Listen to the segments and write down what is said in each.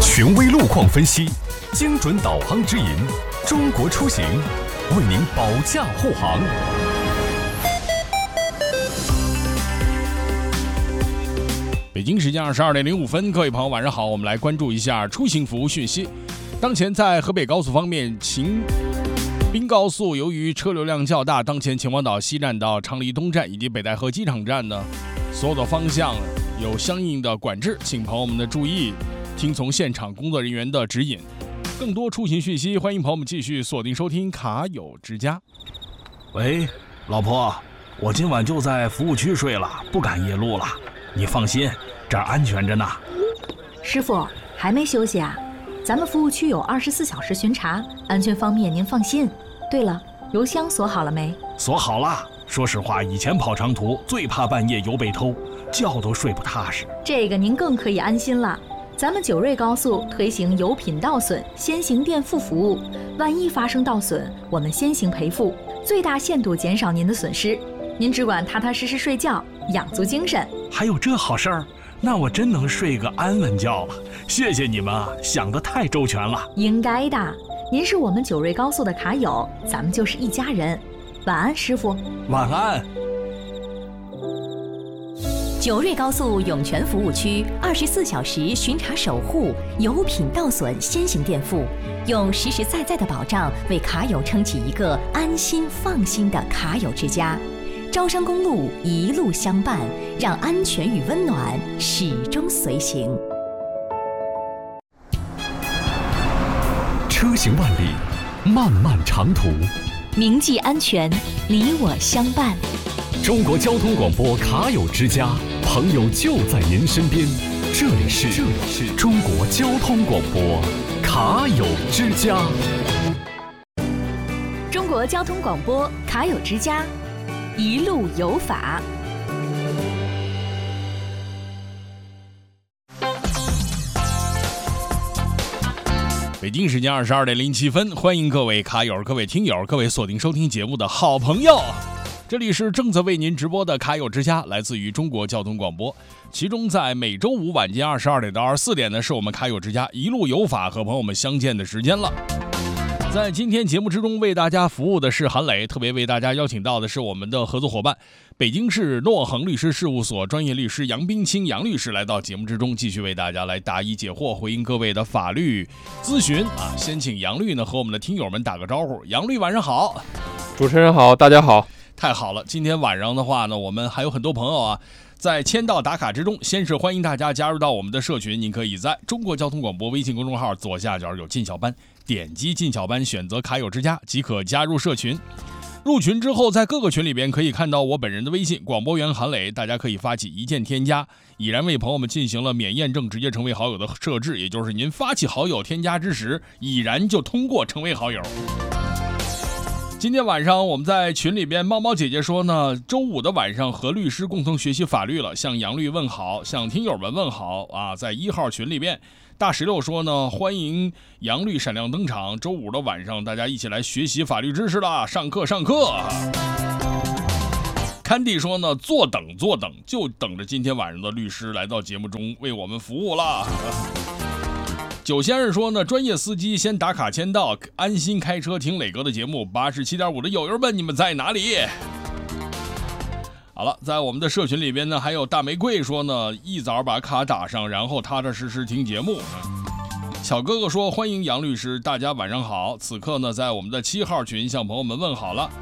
权威路况分析，精准导航指引，中国出行为您保驾护航。北京时间22点05分，各位朋友晚上好，我们来关注一下出行服务讯息。当前在河北高速方面，秦滨高速由于车流量较大，当前秦皇岛西站到昌黎东站以及北戴河机场站呢，所有的方向有相应的管制，请朋友们的注意，听从现场工作人员的指引。更多出行讯息，欢迎朋友们继续锁定收听卡友之家。 喂，老婆，我今晚就在服务区睡了，不赶夜路了。你放心，这儿安全着呢。 师傅还没休息啊？咱们服务区有24小时巡查，安全方面您放心。对了，油箱锁好了没？ 锁好了。说实话，以前跑长途最怕半夜油被偷，觉都睡不踏实。 这个您更可以安心了。咱们九瑞高速推行油品盗损先行垫付服务，万一发生盗损，我们先行赔付，最大限度减少您的损失。您只管踏踏实实睡觉，养足精神。 还有这好事儿？那我真能睡个安稳觉了。谢谢你们啊，想得太周全了。 应该的，您是我们九瑞高速的卡友，咱们就是一家人。晚安，师傅。 晚安。 九瑞高速涌泉服务区24小时巡查守护，油品盗损先行垫付，用实实在在的保障为卡友撑起一个安心放心的卡友之家。招商公路一路相伴，让安全与温暖始终随行。 车行万里，漫漫长途， 铭记安全，你我相伴。 中国交通广播卡友之家，朋友就在您身边。这里是中国交通广播卡友之家。 中国交通广播卡友之家，一路有法。 北京时间22点07分，欢迎各位卡友、各位听友、各位锁定收听节目的好朋友。这里是正在为您直播的卡友之家，来自于中国交通广播。其中在每周五晚间22点到24点呢，是我们卡友之家一路有法和朋友们相见的时间了。在今天节目之中为大家服务的是韩磊，特别为大家邀请到的是我们的合作伙伴北京市诺恒律师事务所专业律师杨冰清杨律师来到节目之中，继续为大家来答疑解惑，回应各位的法律咨询啊。先请杨律呢和我们的听友们打个招呼。杨律晚上好。 主持人好，大家好。 太好了，今天晚上的话呢，我们还有很多朋友啊在签到打卡之中，先是欢迎大家加入到我们的社群，您可以在中国交通广播微信公众号左下角有进小班，点击进小班选择卡友之家即可加入社群。入群之后，在各个群里边可以看到我本人的微信广播员韩磊，大家可以发起一键添加，已然为朋友们进行了免验证直接成为好友的设置，也就是您发起好友添加之时，已然就通过成为好友。今天晚上我们在群里边，猫猫姐姐说呢，周五的晚上和律师共同学习法律了，向杨律问好，向听友们问好啊。在1号群里边，大石榴说呢，欢迎杨律闪亮登场，周五的晚上大家一起来学习法律知识啦，上课上课。Candy 说呢，坐等，就等着今天晚上的律师来到节目中为我们服务啦。九先生说呢，专业司机先打卡签到，安心开车听磊哥的节目。87.5的友友们，你们在哪里？好了，在我们的社群里边呢，还有大玫瑰说呢，一早把卡打上，然后踏踏实实听节目。小哥哥说，欢迎杨律师，大家晚上好。此刻呢，在我们的7号群向朋友们问好了。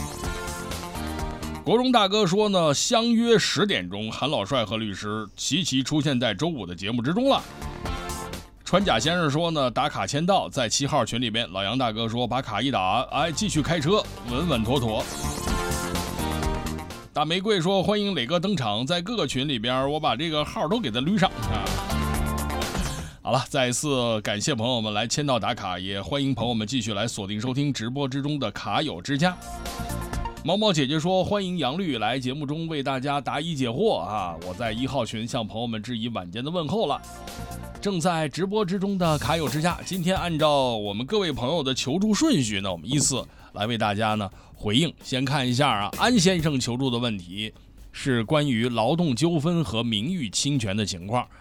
国荣大哥说呢，相约10点钟，韩老帅和律师齐齐出现在周五的节目之中了。川甲先生说呢，打卡签到，在7号群里边。老杨大哥说，把卡一打，哎，继续开车，稳稳妥妥。大玫瑰说，欢迎磊哥登场，在各个群里边，我把这个号都给他捋上啊。好了，再一次感谢朋友们来签到打卡，也欢迎朋友们继续来锁定收听直播之中的卡友之家。毛毛姐姐说，欢迎杨律来节目中为大家答疑解惑啊！我在1号群向朋友们致以晚间的问候了。正在直播之中的卡友之家，今天按照我们各位朋友的求助顺序呢，我们依次来为大家呢回应。先看一下啊，安先生求助的问题是关于劳动纠纷和名誉侵权的情况。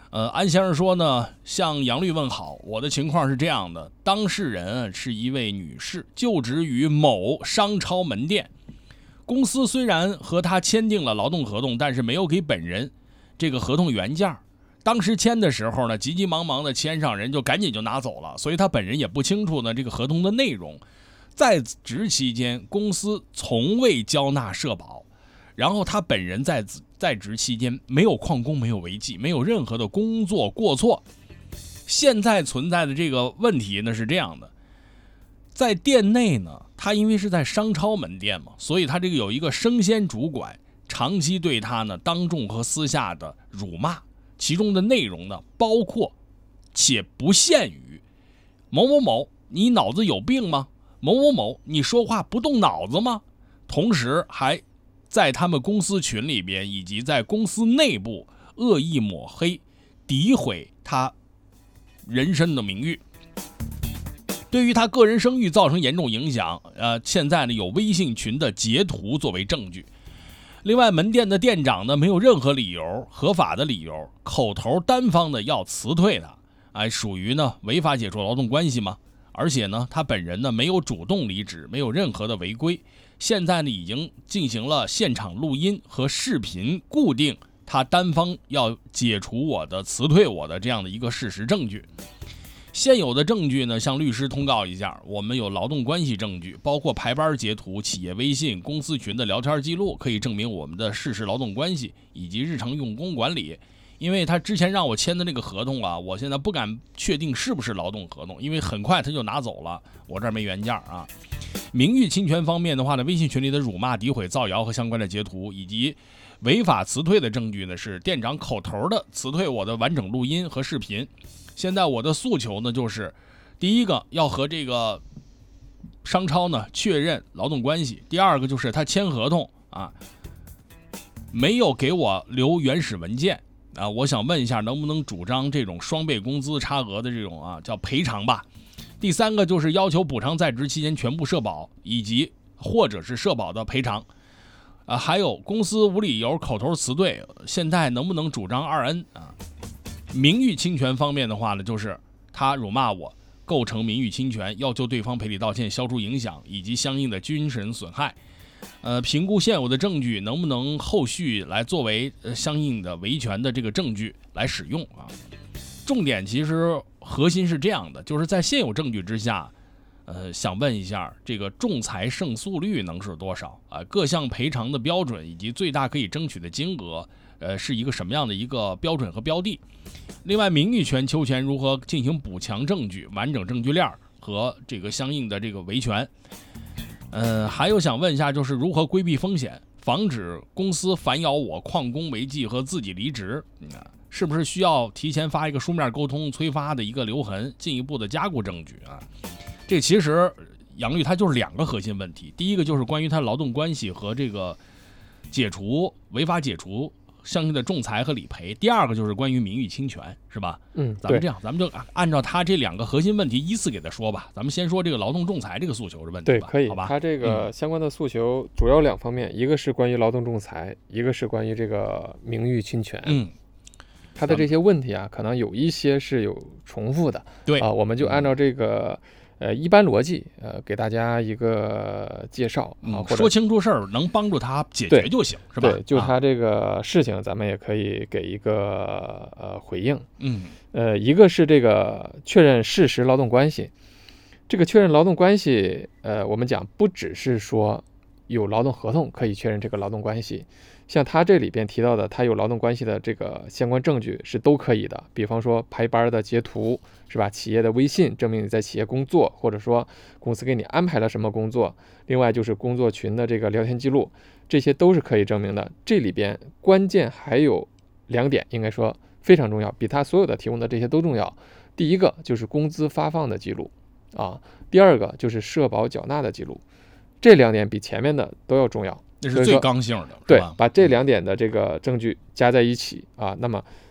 安先生说呢，向杨律问好，我的情况是这样的，当事人是一位女士，就职于某商超门店，公司虽然和她签订了劳动合同，但是没有给本人这个合同原件，当时签的时候呢，急急忙忙的签上，人就赶紧就拿走了，所以他本人也不清楚呢这个合同的内容。在职期间，公司从未交纳社保，然后他本人在职期间没有旷工，没有违纪，没有任何的工作过错。现在存在的这个问题呢是这样的，在店内呢，他因为是在商超门店嘛，所以他这个有一个生鲜主管，长期对他呢当众和私下的辱骂，其中的内容呢包括且不限于某某某你脑子有病吗？某某某你说话不动脑子吗？同时还在他们公司群里边以及在公司内部恶意抹黑诋毁他人身的名誉，对于他个人声誉造成严重影响。现在呢有微信群的截图作为证据。另外，门店的店长呢没有任何理由，合法的理由，口头单方的要辞退他，属于呢违法解除劳动关系吗？而且呢他本人呢没有主动离职，没有任何的违规。现在呢已经进行了现场录音和视频固定他单方要解除我的辞退我的这样的一个事实证据。现有的证据呢向律师通告一下，我们有劳动关系证据，包括排班截图、企业微信、公司群的聊天记录，可以证明我们的事实劳动关系以及日常用工管理。因为他之前让我签的那个合同啊，我现在不敢确定是不是劳动合同，因为很快他就拿走了，我这儿没原件啊。名誉侵权方面的话呢，微信群里的辱骂、诋毁、造谣和相关的截图，以及违法辞退的证据呢，是店长口头的辞退我的完整录音和视频。现在我的诉求呢，就是第一个要和这个商超呢确认劳动关系，第二个就是他签合同啊没有给我留原始文件啊，我想问一下能不能主张这种双倍工资差额的这种叫赔偿吧。第三个就是要求补偿在职期间全部社保以及或者是社保的赔偿。还有公司无理由口头辞退，现在能不能主张2N 啊？名誉侵权方面的话呢，就是他辱骂我，构成名誉侵权，要求对方赔礼道歉、消除影响以及相应的精神损害。评估现有的证据能不能后续来作为相应的维权的这个证据来使用啊？重点其实核心是这样的，就是在现有证据之下，想问一下这个仲裁胜诉率能是多少啊？各项赔偿的标准以及最大可以争取的金额，是一个什么样的一个标准和标的？另外，名誉权、求权如何进行补强证据、完整证据链和这个相应的这个维权？还有想问一下，就是如何规避风险，防止公司反咬我、旷工违纪和自己离职？是不是需要提前发一个书面沟通催发的一个留痕，进一步的加固证据啊？这其实杨律它就是2个核心问题，第一个就是关于他劳动关系和这个违法解除相应的仲裁和理赔，第二个就是关于名誉侵权，是吧？咱们这样，咱们就按照他这2个核心问题依次给他说吧。咱们先说这个劳动仲裁这个诉求的问题吧， 对，可以。 好吧？ 他这个相关的诉求主要2方面，一个是关于劳动仲裁，一个是关于这个名誉侵权。他的这些问题啊，可能有一些是有重复的。对啊，我们就按照这个一般逻辑给大家一个介绍啊，或者说清楚事儿，能帮助他解决就行，是吧？ 对，就他这个事情，咱们也可以给一个回应。一个是这个确认事实劳动关系，这个确认劳动关系，我们讲不只是说有劳动合同可以确认这个劳动关系。像他这里边提到的，他有劳动关系的这个相关证据是都可以的，比方说排班的截图，是吧？企业的微信证明你在企业工作，或者说公司给你安排了什么工作，另外就是工作群的这个聊天记录，这些都是可以证明的。这里边关键还有2点，应该说非常重要，比他所有的提供的这些都重要。第一个就是工资发放的记录啊，第二个就是社保缴纳的记录，这2点比前面的都要重要。 这是最刚性的， 对，把这2点的这个证据加在一起啊，那么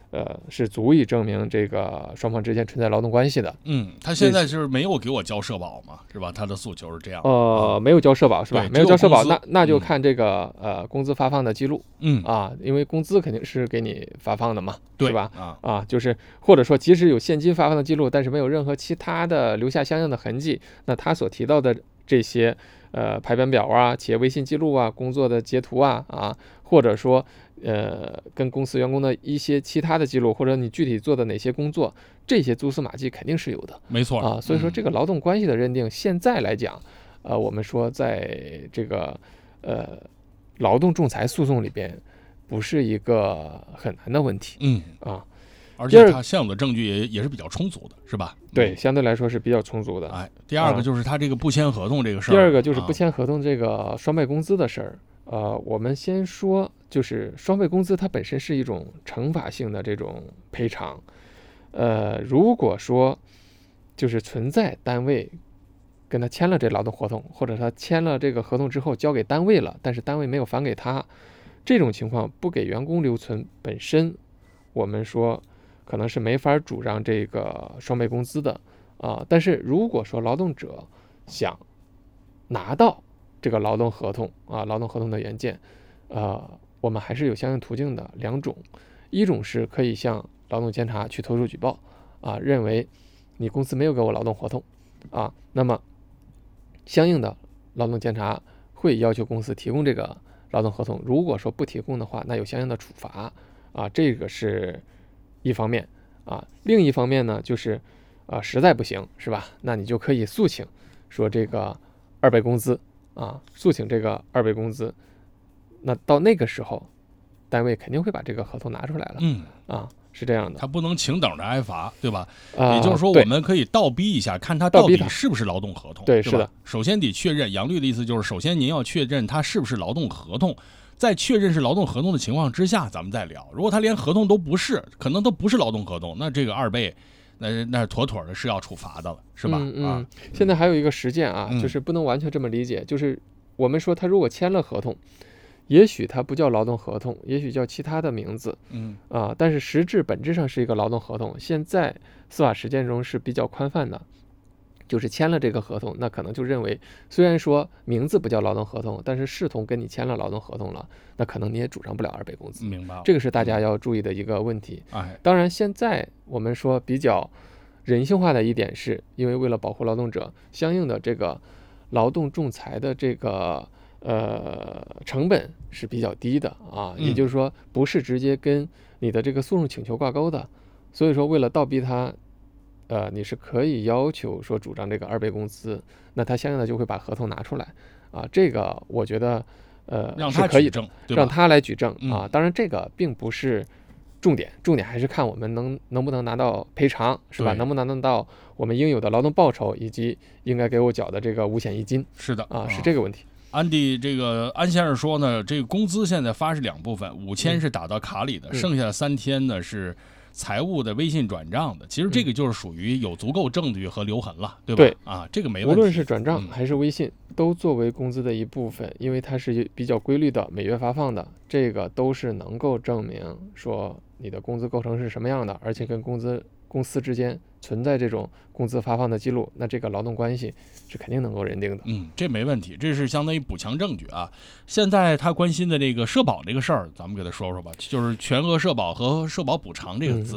是足以证明这个双方之间存在劳动关系的。 他现在就是没有给我交社保嘛，是吧？他的诉求是这样。 没有交社保是吧？没有交社保，那就看这个工资发放的记录。因为工资肯定是给你发放的嘛，是吧？就是或者说即使有现金发放的记录，但是没有任何其他的留下相应的痕迹，那他所提到的这些排班表啊、企业微信记录啊、工作的截图啊，或者说跟公司员工的一些其他的记录，或者你具体做的哪些工作，这些蛛丝马迹肯定是有的， 没错所以说这个劳动关系的认定，现在来讲，我们说在这个劳动仲裁诉讼里边，不是一个很难的问题。 而且它现有的证据也是比较充足的，是吧？ 对，相对来说是比较充足的。 第二个就是他这个不签合同这个事儿。 第二个就是不签合同这个双倍工资的事儿。我们先说，就是双倍工资它本身是一种惩罚性的这种赔偿。如果说就是存在单位跟他签了这劳动合同，或者他签了这个合同之后交给单位了，但是单位没有返给他，这种情况不给员工留存本身，我们说可能是没法主张这个双倍工资的但是如果说劳动者想拿到这个劳动合同劳动合同的原件，我们还是有相应途径的两种，一种是可以向劳动监察去投诉举报认为你公司没有给我劳动合同那么相应的劳动监察会要求公司提供这个劳动合同，如果说不提供的话，那有相应的处罚这个是一方面另一方面呢，就是实在不行是吧？那你就可以诉请说这个2倍工资诉请这个2倍工资，那到那个时候，单位肯定会把这个合同拿出来了是这样的， 他不能请等着挨罚，对吧？也就是说，我们可以倒逼一下，看他到底是不是劳动合同， 对， 是的。 首先得确认，杨律的意思就是，首先您要确认他是不是劳动合同。在确认是劳动合同的情况之下，咱们再聊。如果他连合同都不是，可能都不是劳动合同，那这个2倍，那妥妥的是要处罚的了，是吧？ 现在还有一个实践就是不能完全这么理解，就是我们说他如果签了合同，也许它不叫劳动合同，也许叫其他的名字，但是实质本质上是一个劳动合同。现在司法实践中是比较宽泛的。就是签了这个合同，那可能就认为，虽然说名字不叫劳动合同，但是视同跟你签了劳动合同了，那可能你也主张不了2倍工资。 明白了， 这个是大家要注意的一个问题。当然，现在我们说比较人性化的一点是，因为为了保护劳动者，相应的这个劳动仲裁的这个成本是比较低的也就是说不是直接跟你的这个诉讼请求挂钩的，所以说为了倒逼他。你是可以要求说主张这个2倍工资，那他相应的就会把合同拿出来这个我觉得是可以让他来举证当然这个并不是重点还是看我们能不能拿到赔偿，是吧？能不能拿到我们应有的劳动报酬，以及应该给我缴的这个五险一金。 是的是这个问题。 这个安先生说呢，这个工资现在发是2部分，5千是打到卡里的，剩下的3天呢是财务的微信转账的。其实这个就是属于有足够证据和留痕了，对吧？ 对这个没问题。 无论是转账还是微信，都作为工资的一部分，因为它是比较规律的，每月发放的，这个都是能够证明说你的工资构成是什么样的，而且跟公司之间存在这种工资发放的记录，那这个劳动关系是肯定能够认定的。 这没问题，这是相当于补强证据现在他关心的这个社保这个事儿，咱们给他说说吧，就是全额社保和社保补偿这个资